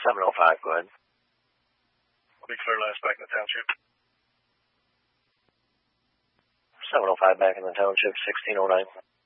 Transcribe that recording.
705, go ahead. Be clear last back in the township. 705 back in the township, 1609.